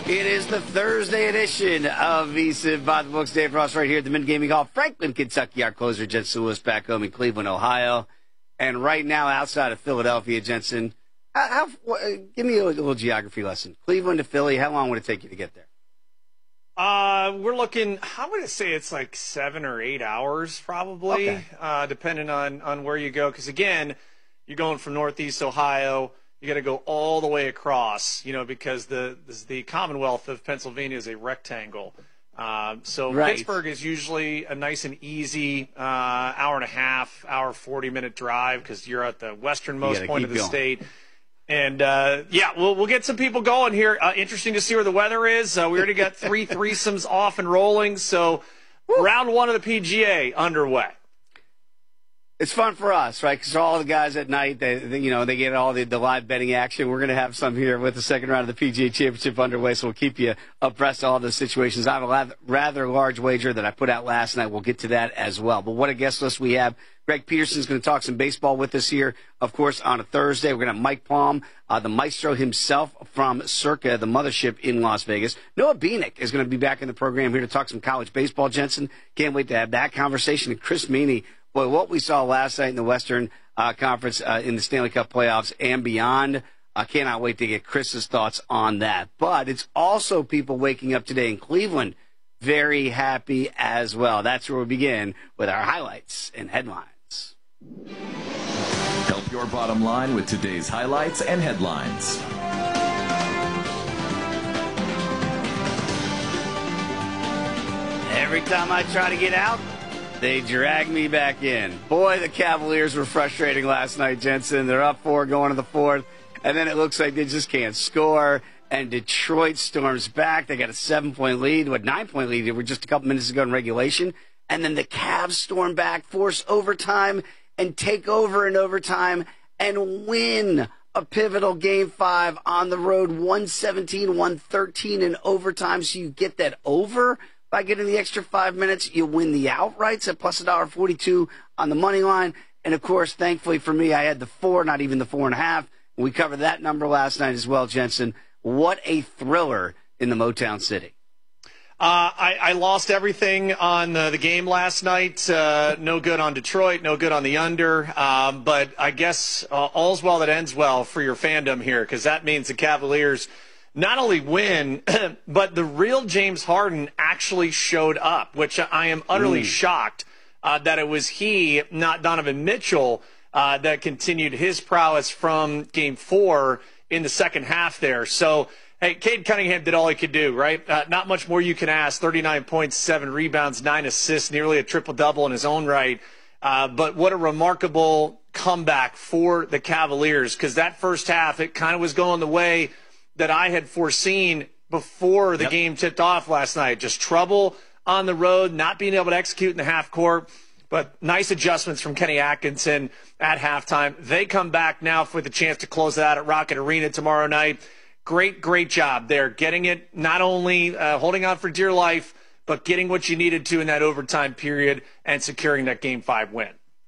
It is the Thursday edition of VSiN by the Books. Dave Ross right here at the Mint Gaming Hall, Franklin, Kentucky. Our closer, Jensen Lewis, back home in Cleveland, Ohio. And right now, outside of Philadelphia, Jensen, give me a little geography lesson. Cleveland to Philly, how long would it take you to get there? We're looking, I'm going to say it's like 7 or 8 hours probably, okay. Depending on where you go. Because, again, you're going from Northeast Ohio. You got to go all the way across, because the Commonwealth of Pennsylvania is a rectangle. So right. Pittsburgh is usually a nice and easy hour and a half, hour 40-minute drive because you're at the westernmost point of the state. And, we'll get some people going here. Interesting to see where the weather is. We already got 3 threesomes off and rolling. So round 1 of the PGA underway. It's fun for us, right? Because all the guys at night, they get all the live betting action. We're going to have some here with the second round of the PGA Championship underway, so we'll keep you abreast of all those situations. I have a rather large wager that I put out last night. We'll get to that as well. But what a guest list we have. Greg Peterson's going to talk some baseball with us here, of course, on a Thursday. We're going to have Mike Palm, the maestro himself from Circa, the mothership in Las Vegas. Noah Beanick is going to be back in the program here to talk some college baseball, Jensen. Can't wait to have that conversation. And Chris Meany. Boy, what we saw last night in the Western Conference in the Stanley Cup playoffs and beyond, I cannot wait to get Chris's thoughts on that. But it's also people waking up today in Cleveland very happy as well. That's where we begin with our highlights and headlines. Help your bottom line with today's highlights and headlines. Every time I try to get out, they drag me back in. Boy, the Cavaliers were frustrating last night, Jensen. They're up 4 going to the 4th, and then it looks like they just can't score, and Detroit storms back. They got a 7-point lead, 9-point lead. They were just a couple minutes ago in regulation, and then the Cavs storm back, force overtime, and take over in overtime, and win a pivotal Game 5 on the road, 117-113 in overtime, so you get that over. By getting the extra 5 minutes, you win the outrights at plus $1.42 on the money line. And, of course, thankfully for me, I had the 4, not even the 4.5. We covered that number last night as well, Jensen. What a thriller in the Motown City. I lost everything on the game last night. No good on Detroit, no good on the under. But I guess all's well that ends well for your fandom here, because that means the Cavaliers not only win, but the real James Harden actually showed up, which I am utterly shocked that it was he, not Donovan Mitchell, that continued his prowess from Game 4 in the second half there. So, hey, Cade Cunningham did all he could do, right? Not much more you can ask. 39 points, 7 rebounds, 9 assists, nearly a triple-double in his own right. But what a remarkable comeback for the Cavaliers, because that first half, it kind of was going the way that I had foreseen before the game tipped off last night. Just trouble on the road, not being able to execute in the half court, but nice adjustments from Kenny Atkinson at halftime. They come back now with a chance to close it out at Rocket Arena tomorrow night. Great job there, getting it, not only holding on for dear life, but getting what you needed to in that overtime period and securing that Game 5 win.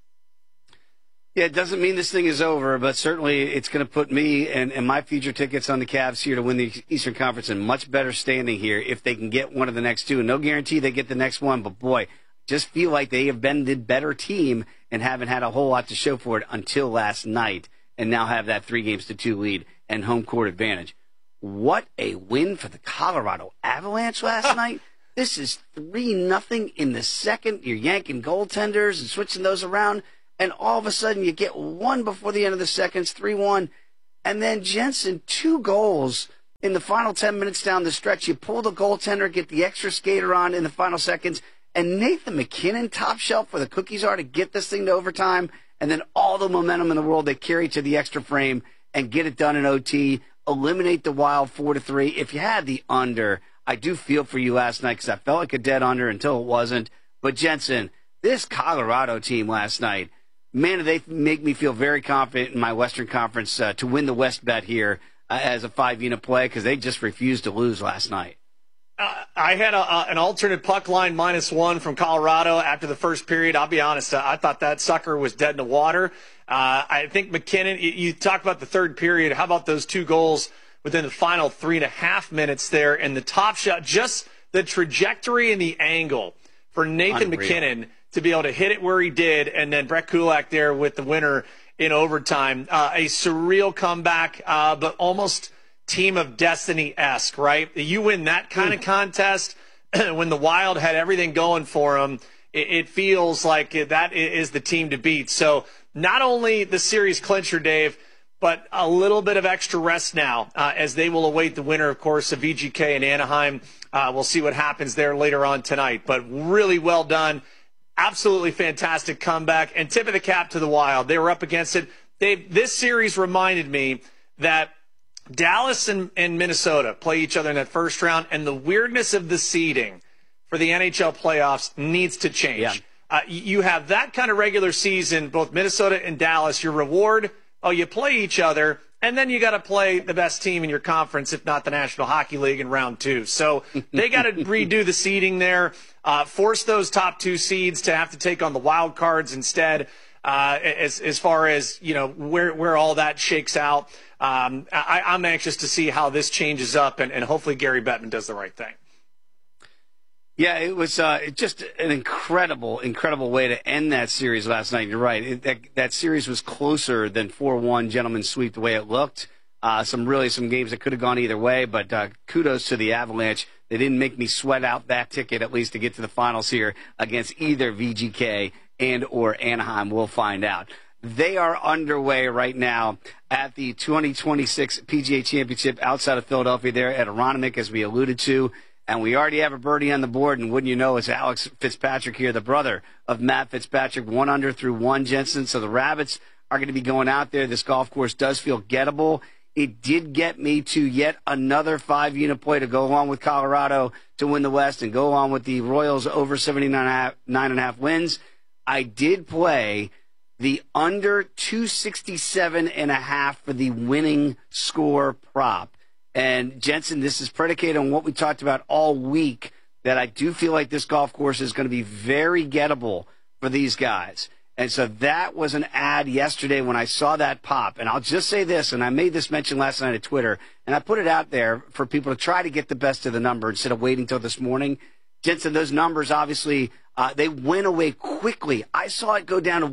Yeah, it doesn't mean this thing is over, but certainly it's going to put me and my future tickets on the Cavs here to win the Eastern Conference in much better standing here if they can get one of the next 2. And no guarantee they get the next one, but boy, just feel like they have been the better team and haven't had a whole lot to show for it until last night, and now have that 3-2 lead and home court advantage. What a win for the Colorado Avalanche last night. This is 3-0 in the second. You're yanking goaltenders and switching those around. And all of a sudden, you get one before the end of the second, 3-1. And then Jensen, 2 goals in the final 10 minutes down the stretch. You pull the goaltender, get the extra skater on in the final seconds. And Nathan McKinnon, top shelf where the cookies are to get this thing to overtime. And then all the momentum in the world they carry to the extra frame and get it done in OT. Eliminate the Wild 4-3. If you had the under, I do feel for you last night because I felt like a dead under until it wasn't. But Jensen, this Colorado team last night, man, they make me feel very confident in my Western Conference to win the West bet here as a 5-unit play because they just refused to lose last night. I had an alternate puck line -1 from Colorado after the first period. I'll be honest, I thought that sucker was dead in the water. I think McKinnon, you talk about the third period. How about those 2 goals within the final 3.5 minutes there. And the top shot, just the trajectory and the angle for Nathan McKinnon to be able to hit it where he did, and then Brett Kulak there with the winner in overtime. A surreal comeback, but almost team of destiny-esque, right? You win that kind of contest when the Wild had everything going for them. It feels like that is the team to beat. So not only the series clincher, Dave, but a little bit of extra rest now as they will await the winner, of course, of VGK and Anaheim. We'll see what happens there later on tonight. But really well done. Absolutely fantastic comeback. And tip of the cap to the Wild. They were up against it. This series reminded me that Dallas and Minnesota play each other in that first round, and the weirdness of the seeding for the NHL playoffs needs to change. Yeah. You have that kind of regular season, both Minnesota and Dallas. Your reward, you play each other, and then you got to play the best team in your conference, if not the National Hockey League, in round 2. So they got to redo the seeding there, force those top 2 seeds to have to take on the wild cards instead. As far as where all that shakes out, I'm anxious to see how this changes up, and hopefully Gary Bettman does the right thing. Yeah, it was just an incredible way to end that series last night. You're right. That series was closer than 4-1 gentleman's sweep the way it looked. Some games that could have gone either way, but kudos to the Avalanche. They didn't make me sweat out that ticket, at least to get to the finals here against either VGK and or Anaheim. We'll find out. They are underway right now at the 2026 PGA Championship outside of Philadelphia there at Aronimink, as we alluded to. And we already have a birdie on the board, and wouldn't you know, it's Alex Fitzpatrick here, the brother of Matt Fitzpatrick, 1 under through 1, Jensen. So the Rabbits are going to be going out there. This golf course does feel gettable. It did get me to yet another 5-unit play to go along with Colorado to win the West and go along with the Royals over 79.5 wins. I did play the under 267.5 for the winning score prop. And, Jensen, this is predicated on what we talked about all week, that I do feel like this golf course is going to be very gettable for these guys. And so that was an ad yesterday when I saw that pop. And I'll just say this, and I made this mention last night at Twitter, and I put it out there for people to try to get the best of the number instead of waiting till this morning. Jensen, those numbers, obviously, they went away quickly. I saw it go down to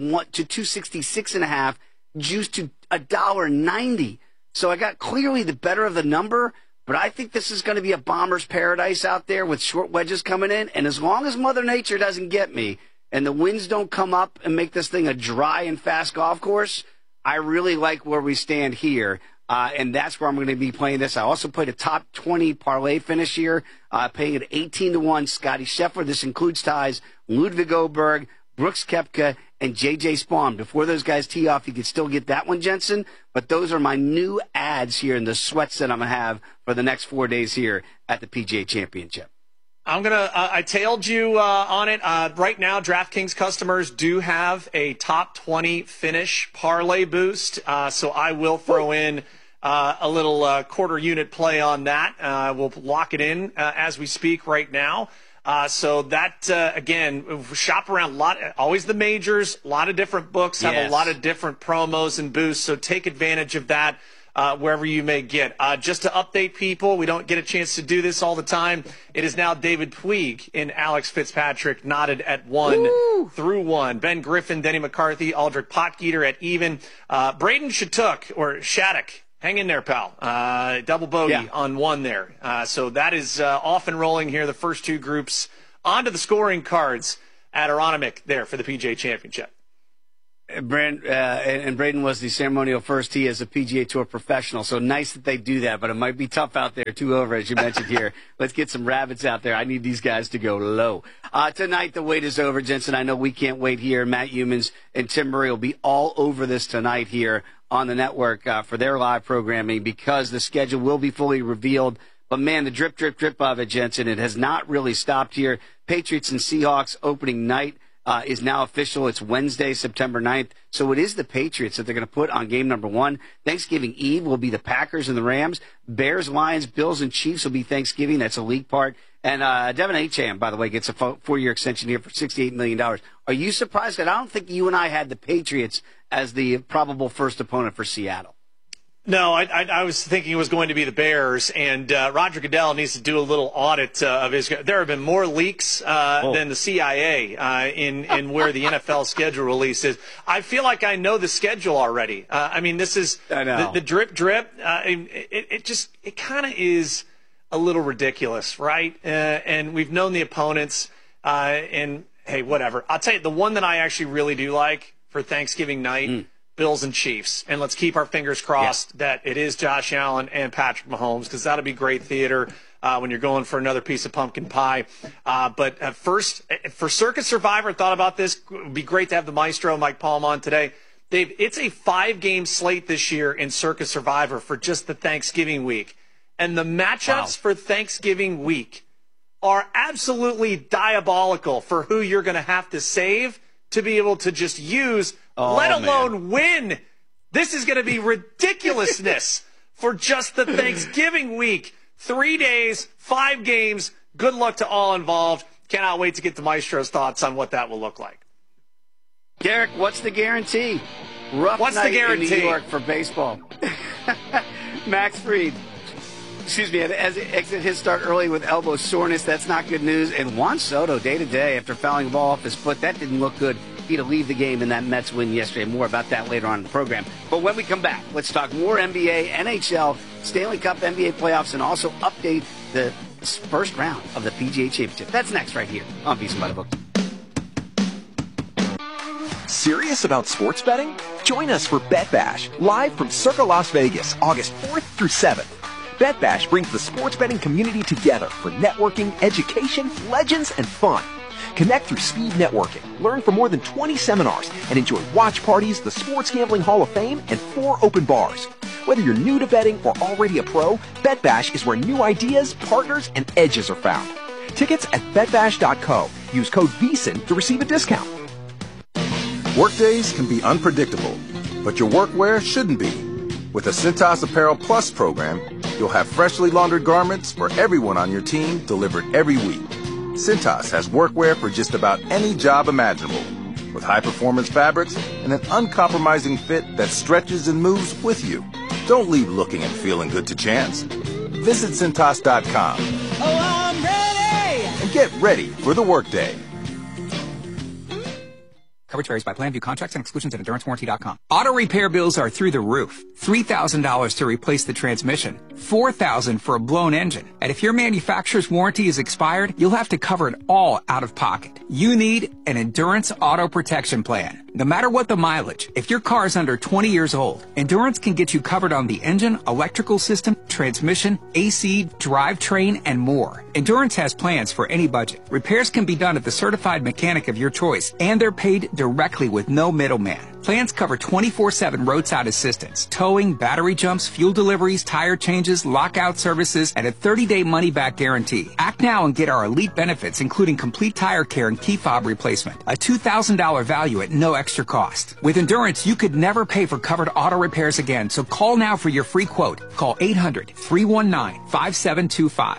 266.5, juiced to $1.90. So I got clearly the better of the number, but I think this is going to be a bomber's paradise out there with short wedges coming in. And as long as Mother Nature doesn't get me and the winds don't come up and make this thing a dry and fast golf course, I really like where we stand here. And that's where I'm going to be playing this. I also played a top 20 parlay finish here, paying it 18-1. Scotty Scheffler. This includes ties Ludwig Oberg, Brooks Koepka, and J.J. Spawn. Before those guys tee off, you could still get that one, Jensen. But those are my new ads here in the sweats that I'm going to have for the next 4 days here at the PGA Championship. I tailed you on it. Right now, DraftKings customers do have a top 20 finish parlay boost. So I will throw in a little quarter unit play on that. We'll lock it in as we speak right now. So that, again, shop around always the majors, a lot of different books have a lot of different promos and boosts. So take advantage of that, wherever you may get. Just to update people, we don't get a chance to do this all the time. It is now David Puig and Alex Fitzpatrick knotted at 1 through 1. Ben Griffin, Denny McCarthy, Aldrich Potgieter at even. Braden Shattuck. Hang in there, pal. Double bogey on 1 there. So that is off and rolling here. The first 2 groups onto the scoring cards at Aronimink there for the PGA Championship. And Braden was the ceremonial first tee as a PGA Tour professional. So nice that they do that, but it might be tough out there. 2 over, as you mentioned here. Let's get some rabbits out there. I need these guys to go low. Tonight, the wait is over, Jensen. I know we can't wait here. Matt Humans and Tim Murray will be all over this tonight here on the network for their live programming, because the schedule will be fully revealed. But, man, the drip of it, Jensen, it has not really stopped here. Patriots and Seahawks opening night is now official. It's Wednesday, September 9th. So it is the Patriots that they're going to put on game number 1. Thanksgiving Eve will be the Packers and the Rams. Bears, Lions, Bills, and Chiefs will be Thanksgiving. That's a league part. And Devin Acham, by the way, gets a 4-year extension here for $68 million. Are you surprised? I don't think you and I had the Patriots as the probable first opponent for Seattle. No, I was thinking it was going to be the Bears, and Roger Goodell needs to do a little audit of his. There have been more leaks than the CIA in where the NFL schedule release is. I feel like I know the schedule already. I mean, this is the drip. It kind of is a little ridiculous, right? And we've known the opponents, and hey, whatever. I'll tell you, the one that I actually really do like for Thanksgiving night. Bills and Chiefs, and let's keep our fingers crossed that it is Josh Allen and Patrick Mahomes, because that'll be great theater when you're going for another piece of pumpkin pie. But first, for Circus Survivor, I thought about this. It would be great to have the maestro, Mike Palm, on today. Dave, it's a 5-game slate this year in Circus Survivor for just the Thanksgiving week. And the matchups for Thanksgiving week are absolutely diabolical for who you're going to have to save to be able to just use, let alone win. This is going to be ridiculousness for just the Thanksgiving week. 3 days, 5 games. Good luck to all involved. Cannot wait to get the Maestro's thoughts on what that will look like. Derek, what's the guarantee? What's the guarantee? In New York for baseball. Max Fried, as he exit his start early with elbow soreness, that's not good news. And Juan Soto, day-to-day, after fouling the ball off his foot, that didn't look good. He to leave the game in that Mets win yesterday. More about that later on in the program. But when we come back, let's talk more NBA, NHL, Stanley Cup, NBA playoffs, and also update the first round of the PGA Championship. That's next right here on VSiN by the Book. Serious about sports betting? Join us for Bet Bash, live from Circa Las Vegas, August 4th through 7th. Bet Bash brings the sports betting community together for networking, education, legends, and fun. Connect through speed networking, learn from more than 20 seminars, and enjoy watch parties, the Sports Gambling Hall of Fame, and 4 open bars. Whether you're new to betting or already a pro, Bet Bash is where new ideas, partners, and edges are found. Tickets at betbash.co. Use code VSiN to receive a discount. Workdays can be unpredictable, but your workwear shouldn't be. With the Cintas Apparel Plus program, you'll have freshly laundered garments for everyone on your team delivered every week. Cintas has workwear for just about any job imaginable, with high-performance fabrics and an uncompromising fit that stretches and moves with you. Don't leave looking and feeling good to chance. Visit Cintas.com. Oh, I'm ready! And get ready for the workday. Coverage varies by plan. View contracts and exclusions at EnduranceWarranty.com. Auto repair bills are through the roof. $3,000 to replace the transmission. $4,000 for a blown engine. And if your manufacturer's warranty is expired, you'll have to cover it all out of pocket. You need an Endurance Auto Protection Plan. No matter what the mileage, if your car is under 20 years old, Endurance can get you covered on the engine, electrical system, transmission, AC, drivetrain, and more. Endurance has plans for any budget. Repairs can be done at the certified mechanic of your choice, and they're paid directly with no middleman. Plans cover 24/7 roadside assistance, towing, battery jumps, fuel deliveries, tire changes, lockout services, and a 30-day money-back guarantee. Act now and get our elite benefits, including complete tire care and key fob replacement. A $2,000 value at no extra cost. With Endurance, you could never pay for covered auto repairs again, so call now for your free quote. Call 800-319-5725.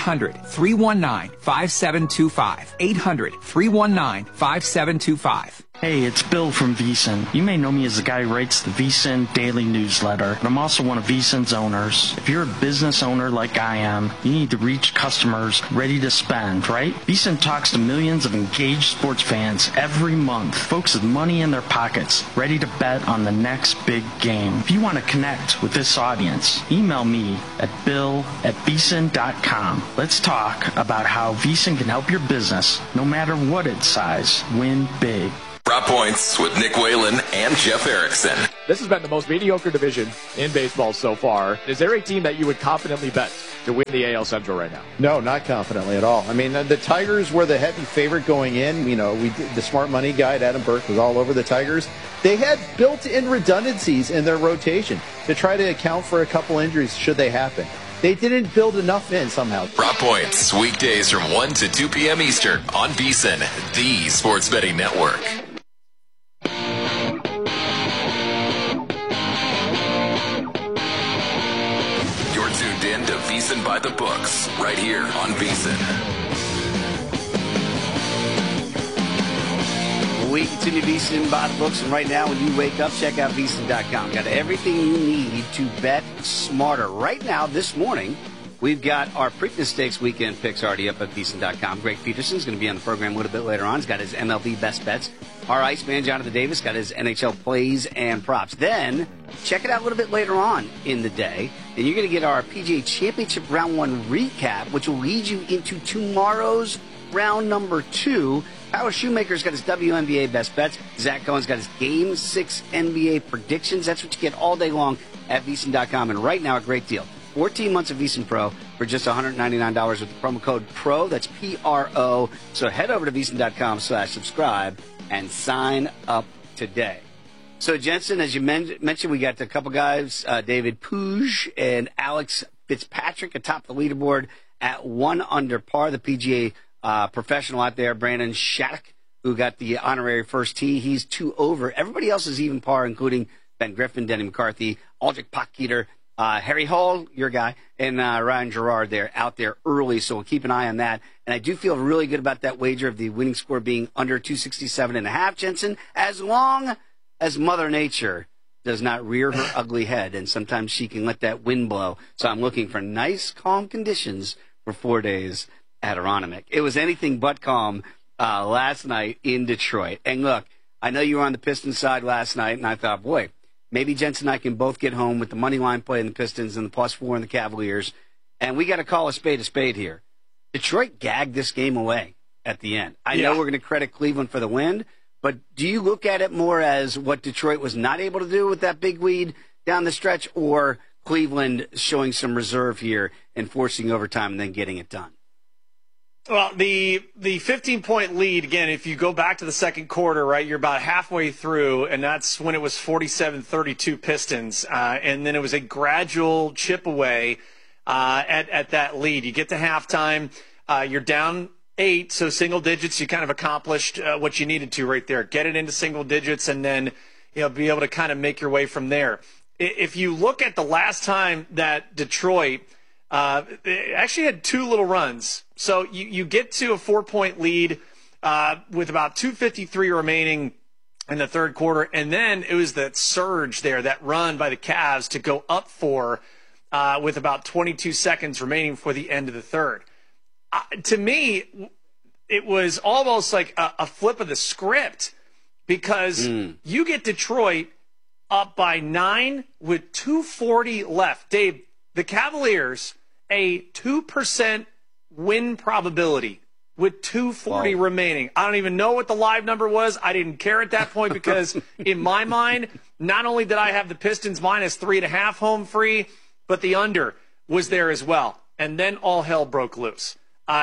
800-319-5725. 800-319-5725. Hey, it's Bill from VSiN. You may know me as the guy who writes the VSiN daily newsletter, but I'm also one of VSiN's owners. If you're a business owner like I am, you need to reach customers ready to spend, right? VSiN talks to millions of engaged sports fans every month, folks with money in their pockets, ready to bet on the next big game. If you want to connect with this audience, email me at bill@vsin.com. Let's talk about how VSiN can help your business, no matter what its size, win big. Drop Points with Nick Whalen and Jeff Erickson. This has been the most mediocre division in baseball so far. Is there a team that you would confidently bet to win the AL Central right now? No, not confidently at all. I mean, the Tigers were the heavy favorite going in. You know, the smart money guy, Adam Burke, was all over the Tigers. They had built-in redundancies in their rotation to try to account for a couple injuries should they happen. They didn't build enough in somehow. Drop Points, weekdays from 1 to 2 p.m. Eastern on VSiN, the sports betting network. You're tuned in to VSiN by the Books, right here on VSiN. We continue VSiN by the books, and right now when you wake up, check out VSiN.com. Got everything you need to bet smarter. Right now, this morning, we've got our Preakness Stakes weekend picks already up at VSiN.com. Greg Peterson's going to be on the program a little bit later on. He's got his MLB best bets. Our Iceman, Jonathan Davis, got his NHL plays and props. Then, check it out a little bit later on in the day, and you're going to get our PGA Championship Round 1 recap, which will lead you into tomorrow's round number 2. Howard Shoemaker's got his WNBA best bets. Zach Cohen's got his Game 6 NBA predictions. That's what you get all day long at VSiN.com. And right now, a great deal. 14 months of VSiN Pro for just $199 with the promo code PRO. That's PRO. So head over to VSiN.com/subscribe and sign up today. So, Jensen, as you mentioned, we got a couple guys, David Puig and Alex Fitzpatrick atop the leaderboard at 1 under par. The PGA professional out there, Brandon Shattuck, who got the honorary first tee. He's 2 over. Everybody else is even par, including Ben Griffin, Denny McCarthy, Aldrich Potkeeter, Harry Hall, your guy, and Ryan Gerard. They're out there early, so we'll keep an eye on that. And I do feel really good about that wager of the winning score being under 267.5, Jensen, as long as Mother Nature does not rear her ugly head, and sometimes she can let that wind blow. So I'm looking for nice, calm conditions for 4 days at Aronimink. It was anything but calm last night in Detroit. And look, I know you were on the Pistons side last night, and I thought, boy, maybe Jensen and I can both get home with the money line play in the Pistons and the +4 in the Cavaliers. And we got to call a spade here. Detroit gagged this game away at the end. I know we're going to credit Cleveland for the win, but do you look at it more as what Detroit was not able to do with that big lead down the stretch, or Cleveland showing some reserve here and forcing overtime and then getting it done? Well, the 15-point lead, again, if you go back to the second quarter, right, you're about halfway through, and that's when it was 47-32 Pistons, and then it was a gradual chip away at that lead. You get to halftime, you're down 8, so single digits, you kind of accomplished what you needed to right there. Get it into single digits and then be able to kind of make your way from there. If you look at the last time that Detroit actually had 2 little runs. So you get to a 4-point lead with about 2:53 remaining in the third quarter, and then it was that surge there, that run by the Cavs to go up 4 with about 22 seconds remaining for the end of the third. To me, it was almost like a flip of the script, because you get Detroit up by 9 with 2:40 left. Dave, the Cavaliers, a 2% win probability with 2:40 remaining. I don't even know what the live number was. I didn't care at that point, because in my mind, not only did I have the Pistons -3.5 home free, but the under was there as well. And then all hell broke loose.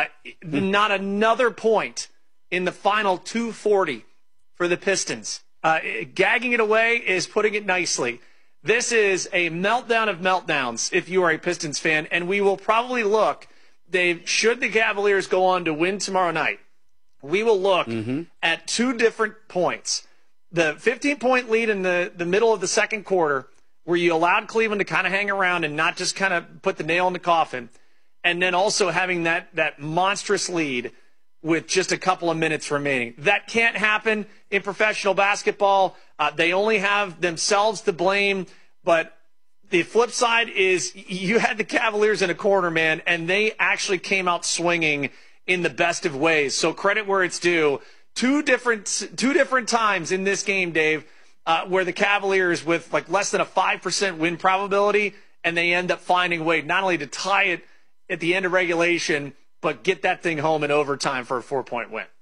Not another point in the final 2:40 for the Pistons. Gagging it away is putting it nicely. This is a meltdown of meltdowns if you are a Pistons fan, and we will probably look, Dave, should the Cavaliers go on to win tomorrow night, we will look at 2 different points. The 15-point lead in the middle of the second quarter, where you allowed Cleveland to kind of hang around and not just kind of put the nail in the coffin, and then also having that monstrous lead with just a couple of minutes remaining. That can't happen in professional basketball. They only have themselves to blame, but the flip side is you had the Cavaliers in a corner, man, and they actually came out swinging in the best of ways. So credit where it's due. Two different times in this game, Dave, where the Cavaliers with like less than a 5% win probability, and they end up finding a way not only to tie it at the end of regulation, but get that thing home in overtime for a 4-point win.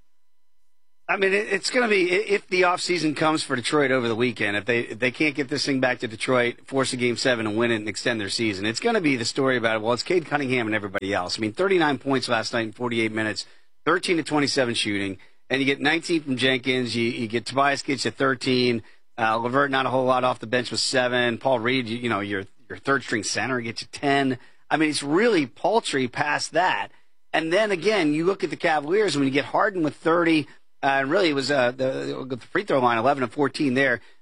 I mean, it's going to be, if the offseason comes for Detroit over the weekend, if they can't get this thing back to Detroit, force a Game 7 and win it and extend their season, it's going to be the story about, well, it's Cade Cunningham and everybody else. I mean, 39 points last night in 48 minutes, 13 to 27 shooting, and you get 19 from Jenkins, you get Tobias gets you 13, LeVert not a whole lot off the bench with 7, Paul Reed, your third-string center gets you 10. I mean, it's really paltry past that. And then, again, you look at the Cavaliers, and when you get Harden with 30, and really it was the free throw line, 11 of 14 there.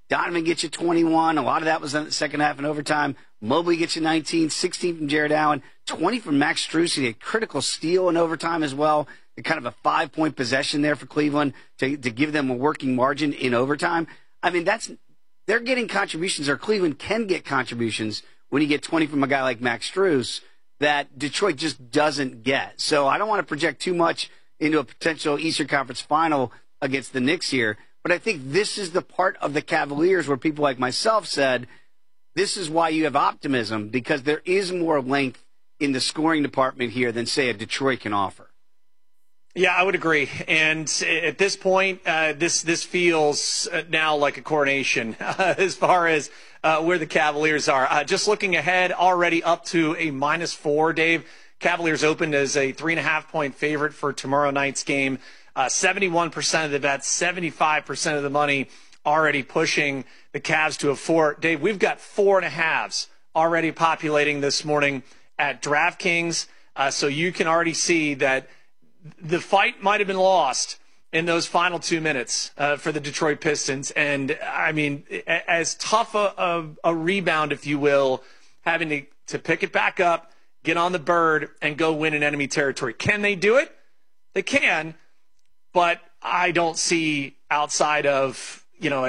Donovan gets you 21. A lot of that was in the second half and overtime. Mobley gets you 19, 16 from Jared Allen, 20 from Max Strus. He had a critical steal in overtime as well. Kind of a 5-point possession there for Cleveland to give them a working margin in overtime. I mean, they're getting contributions, or Cleveland can get contributions when you get 20 from a guy like Max Strus that Detroit just doesn't get. So I don't want to project too much into a potential Eastern Conference final against the Knicks here. But I think this is the part of the Cavaliers where people like myself said, this is why you have optimism, because there is more length in the scoring department here than, say, a Detroit can offer. Yeah, I would agree. And at this point, this feels now like a coronation as far as where the Cavaliers are. Just looking ahead, already up to a -4, Dave. Cavaliers opened as a 3.5-point favorite for tomorrow night's game. 71% of the bets, 75% of the money already pushing the Cavs to a 4. Dave, we've got 4.5s already populating this morning at DraftKings. So you can already see that the fight might have been lost in those final 2 minutes for the Detroit Pistons. And, I mean, as tough a rebound, if you will, having to pick it back up, get on the bird, and go win in enemy territory. Can they do it? They can, but I don't see outside of,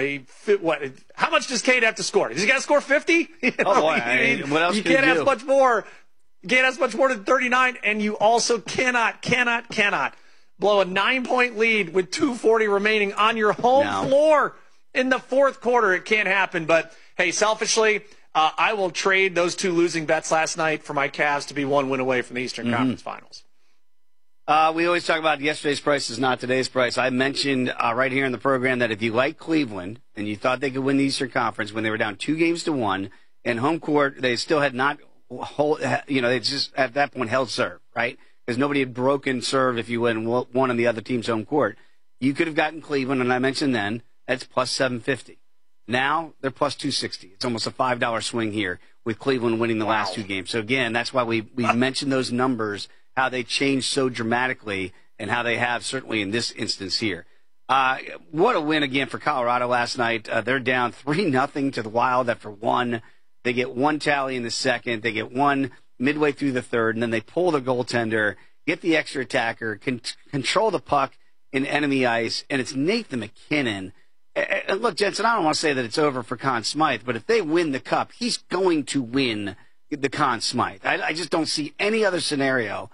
how much does Cade have to score? Does he got to score 50? Oh, boy. What else you can can't do? ask much more. You can't ask much more than 39, and you also cannot blow a 9-point lead with 2:40 remaining on your home floor in the fourth quarter. It can't happen. But, hey, selfishly, I will trade those 2 losing bets last night for my Cavs to be 1 win away from the Eastern Conference Finals. We always talk about yesterday's price is not today's price. I mentioned right here in the program that if you like Cleveland and you thought they could win the Eastern Conference when they were down 2-1 and home court, they still had not they just at that point held serve, right? Because nobody had broken serve, if you would, and won on the other team's home court. You could have gotten Cleveland, and I mentioned then, that's plus 750. Now they're plus 260. It's almost a $5 swing here with Cleveland winning the last 2 games. So again, that's why we mentioned those numbers, how they changed so dramatically, and how they have certainly in this instance here. What a win again for Colorado last night. They're down 3-0 to the Wild after 1. They get 1 tally in the second. They get 1 midway through the third, and then they pull the goaltender, get the extra attacker, control the puck in enemy ice, and it's Nathan MacKinnon. And look, Jensen, I don't want to say that it's over for Conn Smythe, but if they win the Cup, he's going to win the Conn Smythe. I just don't see any other scenario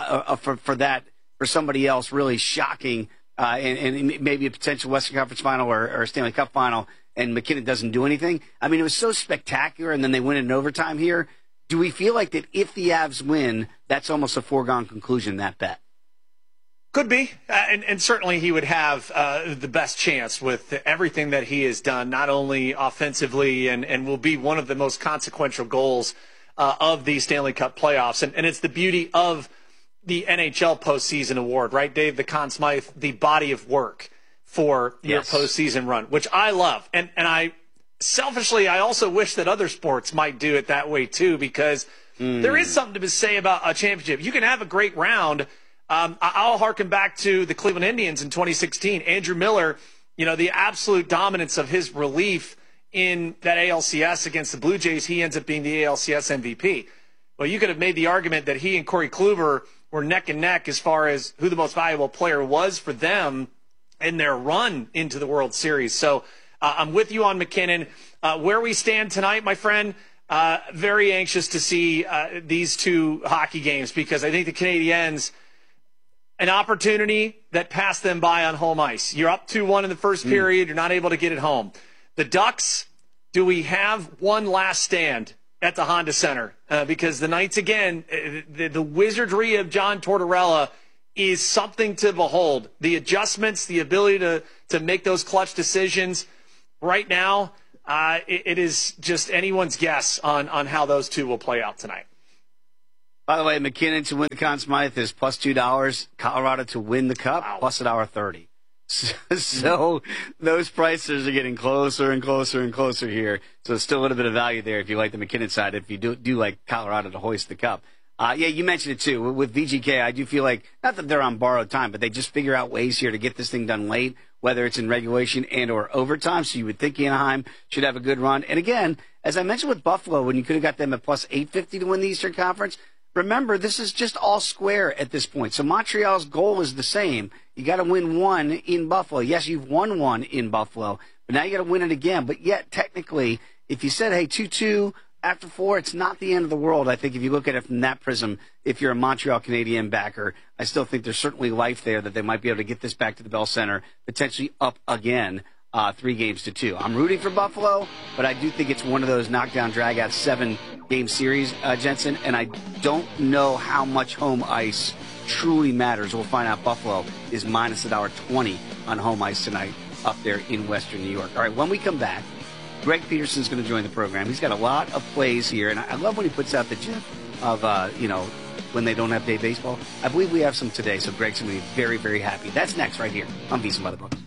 for somebody else really shocking and maybe a potential Western Conference final or a Stanley Cup final, and MacKinnon doesn't do anything. I mean, it was so spectacular, and then they win it in overtime here. Do we feel like that if the Avs win, that's almost a foregone conclusion, that bet? Could be, and certainly he would have the best chance with everything that he has done, not only offensively, and will be one of the most consequential goals of the Stanley Cup playoffs. And it's the beauty of the NHL postseason award, right, Dave? The Conn Smythe, the body of work for your postseason run, which I love. And I selfishly, I also wish that other sports might do it that way too, because there is something to say about a championship. You can have a great round. I'll harken back to the Cleveland Indians in 2016. Andrew Miller, the absolute dominance of his relief in that ALCS against the Blue Jays, he ends up being the ALCS MVP. Well, you could have made the argument that he and Corey Kluber were neck and neck as far as who the most valuable player was for them in their run into the World Series. So I'm with you on MacKinnon. Where we stand tonight, my friend, very anxious to see these 2 hockey games, because I think the Canadiens, an opportunity that passed them by on home ice. You're up 2-1 in the first period. You're not able to get it home. The Ducks, do we have one last stand at the Honda Center? Because the Knights, again, the wizardry of John Tortorella is something to behold. The adjustments, the ability to make those clutch decisions. Right now, it is just anyone's guess on how those 2 will play out tonight. By the way, MacKinnon to win the Conn Smythe is plus $2. Colorado to win the Cup, plus $1.30. So those prices are getting closer and closer and closer here. So there's still a little bit of value there if you like the MacKinnon side, if you do like Colorado to hoist the Cup. You mentioned it too. With VGK, I do feel like, not that they're on borrowed time, but they just figure out ways here to get this thing done late whether it's in regulation and or overtime. So you would think Anaheim should have a good run. And again, as I mentioned with Buffalo, when you could have got them at plus 850 to win the Eastern Conference, remember, this is just all square at this point. So Montreal's goal is the same. You got to win one in Buffalo. Yes, you've won one in Buffalo, but now you got to win it again. But yet, technically, if you said, hey, 2-2 after 4, it's not the end of the world. I think if you look at it from that prism, if you're a Montreal Canadian backer, I still think there's certainly life there that they might be able to get this back to the Bell Center, potentially up again 3-2. I'm rooting for Buffalo, but I do think it's one of those knockdown, drag-out 7-game series, Jensen, and I don't know how much home ice truly matters. We'll find out. Buffalo is minus $1.20 on home ice tonight up there in Western New York. All right, when we come back, Greg Peterson's going to join the program. He's got a lot of plays here, and I love when he puts out the gif of, when they don't have day baseball. I believe we have some today, so Greg's going to be very, very happy. That's next right here on VSiN by the Books.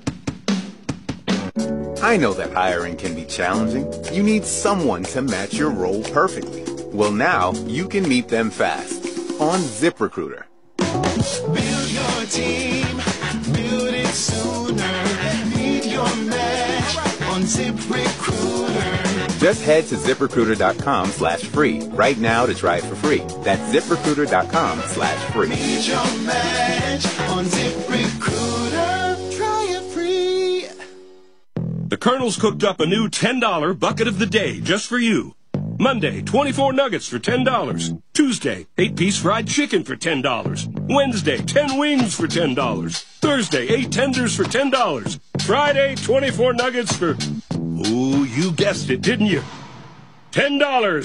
I know that hiring can be challenging. You need someone to match your role perfectly. Well, now you can meet them fast on ZipRecruiter. Build your team, build it sooner. Meet your match on ZipRecruiter. Just head to ZipRecruiter.com/free right now to try it for free. That's ZipRecruiter.com/free. Meet your match on ZipRecruiter. Try it free. The Colonel's cooked up a new $10 bucket of the day just for you. Monday, 24 nuggets for $10. Tuesday, 8-piece fried chicken for $10. Wednesday, 10 wings for $10. Thursday, 8 tenders for $10. Friday, 24 nuggets for... Ooh, you guessed it, didn't you? $10.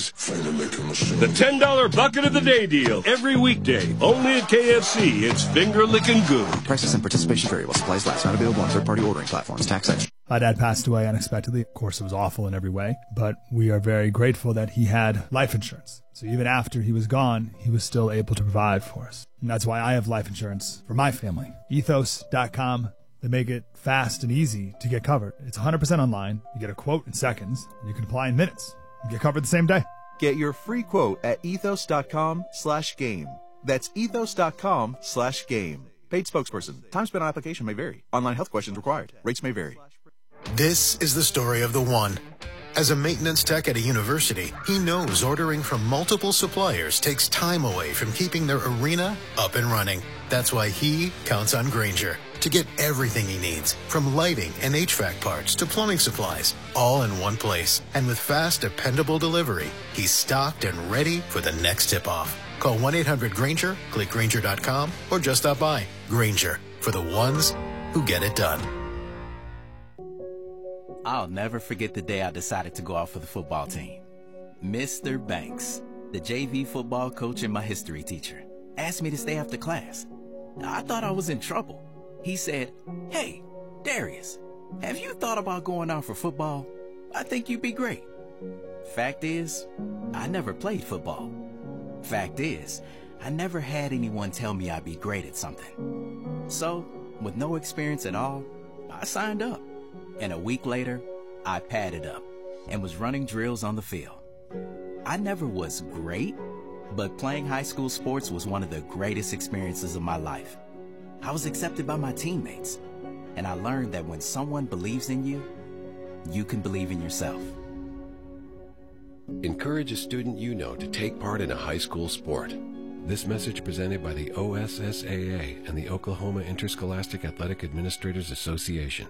The $10 bucket of the day deal. Every weekday, only at KFC. It's finger-licking good. Prices and participation vary while supplies last. Not available on third-party ordering platforms. Tax section. My dad passed away unexpectedly. Of course, it was awful in every way, but we are very grateful that he had life insurance. So even after he was gone, he was still able to provide for us. And that's why I have life insurance for my family. Ethos.com. They make it fast and easy to get covered. It's 100% online. You get a quote in seconds, and you can apply in minutes. You get covered the same day. Get your free quote at ethos.com/game. That's ethos.com/game. Paid spokesperson. Time spent on application may vary. Online health questions required. Rates may vary. This is the story of the one. As a maintenance tech at a university, he knows ordering from multiple suppliers takes time away from keeping their arena up and running. That's why he counts on Grainger to get everything he needs, from lighting and HVAC parts to plumbing supplies, all in one place. And with fast, dependable delivery, he's stocked and ready for the next tip-off. Call 1-800-GRAINGER, click Grainger.com, or just stop by. Grainger, for the ones who get it done. I'll never forget the day I decided to go out for the football team. Mr. Banks, the JV football coach and my history teacher, asked me to stay after class. I thought I was in trouble. He said, "Hey, Darius, have you thought about going out for football? I think you'd be great." Fact is, I never played football. Fact is, I never had anyone tell me I'd be great at something. So, with no experience at all, I signed up. And a week later, I padded up and was running drills on the field. I never was great, but playing high school sports was one of the greatest experiences of my life. I was accepted by my teammates, and I learned that when someone believes in you, you can believe in yourself. Encourage a student you know to take part in a high school sport. This message presented by the OSSAA and the Oklahoma Interscholastic Athletic Administrators Association.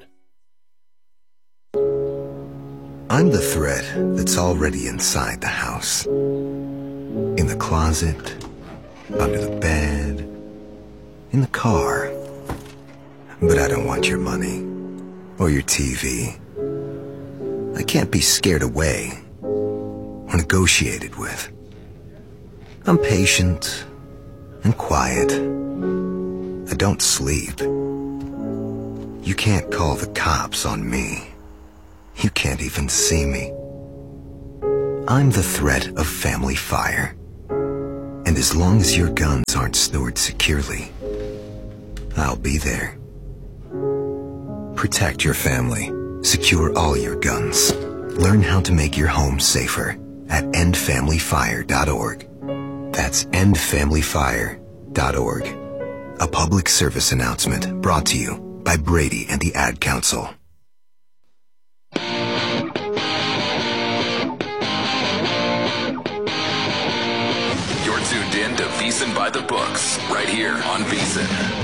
I'm the thread that's already inside the house. In the closet, under the bed, in the car. But I don't want your money or your TV. I can't be scared away or negotiated with. I'm patient and quiet. I don't sleep. You can't call the cops on me. You can't even see me. I'm the threat of family fire. And as long as your guns aren't stored securely, I'll be there. Protect your family. Secure all your guns. Learn how to make your home safer at endfamilyfire.org. That's endfamilyfire.org. A public service announcement brought to you by Brady and the Ad Council. You're tuned in to VSiN by the Books, right here on VSiN.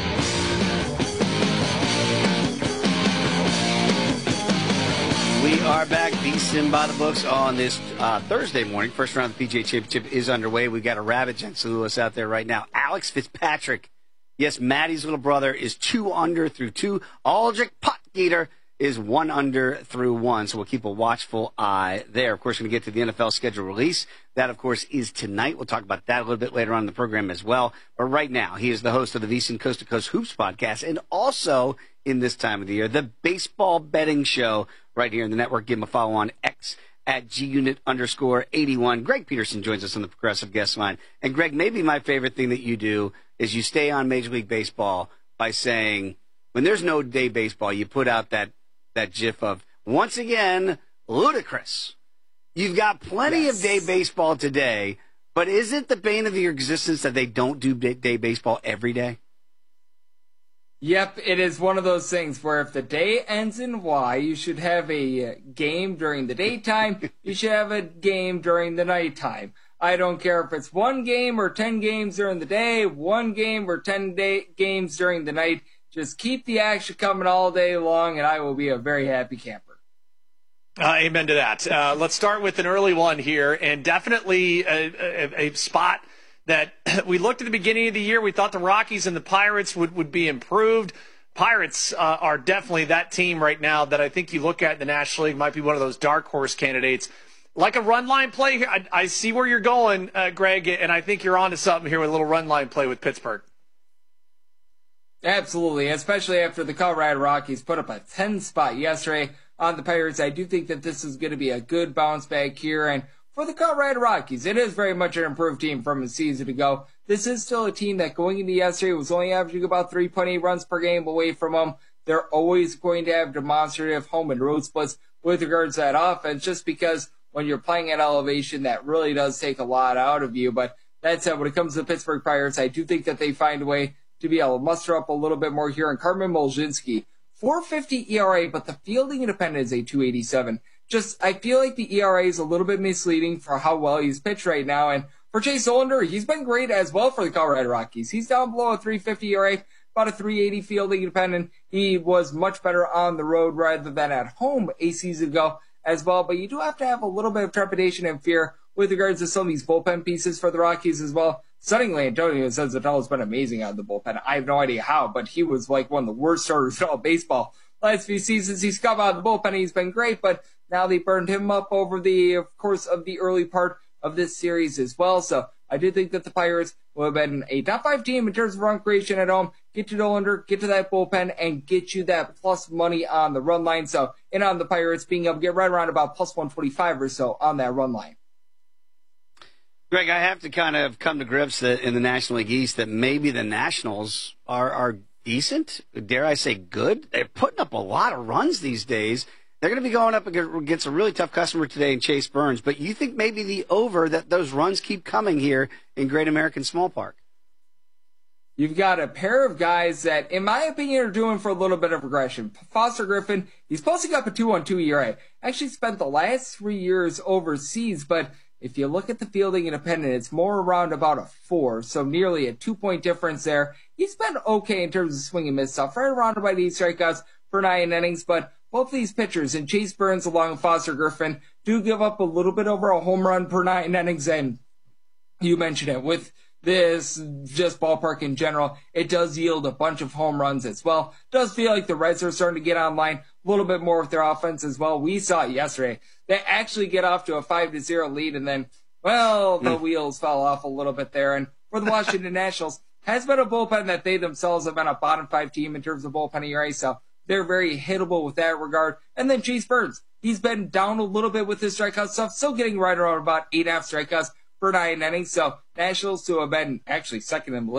We are back, VSiN by the Books, on this Thursday morning. First round of the PGA Championship is underway. We've got a rabid St. Louis out there right now. Alex Fitzpatrick, yes, Maddie's little brother, is 2 under through 2. Aldrich Potgieter is 1 under through 1. So we'll keep a watchful eye there. Of course, we're going to get to the NFL schedule release. That, of course, is tonight. We'll talk about that a little bit later on in the program as well. But right now, he is the host of the VSiN Coast to Coast Hoops podcast, and also, in this time of the year, the baseball betting show right here in the network. Give him a follow on X at @GUnit_81. Greg Peterson joins us on the Progressive Guest Line. And Greg, maybe my favorite thing that you do is you stay on Major League Baseball by saying, when there's no day baseball, you put out that gif of, once again, ludicrous. You've got plenty of day baseball today, but isn't the bane of your existence that they don't do day baseball every day? Yep, it is one of those things where if the day ends in Y, you should have a game during the daytime, you should have a game during the nighttime. I don't care if it's 1 game or 10 games during the day, 1 game or 10 games during the night. Just keep the action coming all day long, and I will be a very happy camper. Amen to that. Let's start with an early one here, and definitely a spot that we looked at the beginning of the year. We thought the Rockies and the Pirates would be improved. Pirates are definitely that team right now that I think you look at in the National League, might be one of those dark horse candidates. Like a run line play here, I see where you're going, Greg, and I think you're onto something here with a little run line play with Pittsburgh. Absolutely, especially after the Colorado Rockies put up a 10 spot yesterday on the Pirates. I do think that this is going to be a good bounce back here, and for the Colorado Rockies, it is very much an improved team from a season ago. This is still a team that going into yesterday was only averaging about 3.8 runs per game away from them. They're always going to have demonstrative home and road splits with regards to that offense, just because when you're playing at elevation, that really does take a lot out of you. But that said, when it comes to the Pittsburgh Pirates, I do think that they find a way to be able to muster up a little bit more here. And Carmen Molzinski, 4.50 ERA, but the fielding independent is a 2.87. I feel like the ERA is a little bit misleading for how well he's pitched right now. And for Chase Ullander, he's been great as well for the Colorado Rockies. He's down below a 3.50 ERA, about a 3.80 fielding independent. He was much better on the road rather than at home a season ago as well. But you do have to have a little bit of trepidation and fear with regards to some of these bullpen pieces for the Rockies as well. Stunningly, Antonio Senzatella has been amazing out of the bullpen. I have no idea how, but he was like one of the worst starters in all baseball. Last few seasons, he's come out of the bullpen. He's been great, but now they burned him up over the course of the early part of this series as well. So I do think that the Pirates will have been a top 5 team in terms of run creation at home. Get to Dollander, get to that bullpen, and get you that plus money on the run line. So, and on the Pirates being able to get right around about plus 125 or so on that run line. Greg, I have to kind of come to grips that in the National League East that maybe the Nationals are decent, dare I say good. They're putting up a lot of runs these days. They're going to be going up against a really tough customer today in Chase Burns. But you think maybe the over, that those runs keep coming here in Great American Small Park? You've got a pair of guys that, in my opinion, are doing for a little bit of regression. Foster Griffin, he's posting up a 2.12 ERA. Actually spent the last 3 years overseas, but if you look at the fielding independent, it's more around about a 4, so nearly a 2-point difference there. He's been okay in terms of swing and miss stuff, right around about 8 strikeouts per 9 innings, but both these pitchers, and Chase Burns along with Foster Griffin, do give up a little bit over a home run per 9 innings, and you mentioned it, with this just ballpark in general, it does yield a bunch of home runs as well. Does feel like the Reds are starting to get online a little bit more with their offense as well. We saw it yesterday. They actually get off to a 5-0 lead, and then, well, the wheels fell off a little bit there. And for the Washington Nationals, has been a bullpen that they themselves have been a bottom 5 team in terms of bullpen ERA, so they're very hittable with that regard. And then Chase Burns, he's been down a little bit with his strikeout stuff, still getting right around about 8.5 strikeouts per 9 innings. So Nationals, who have been actually second in the league